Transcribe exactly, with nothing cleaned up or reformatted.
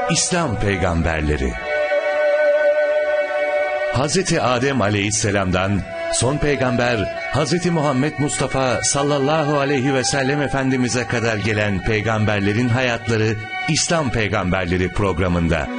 İslam peygamberleri. Hazreti Adem Aleyhisselam'dan son peygamber Hazreti Muhammed Mustafa sallallahu aleyhi ve sellem Efendimiz'e kadar gelen peygamberlerin hayatları İslam peygamberleri programında.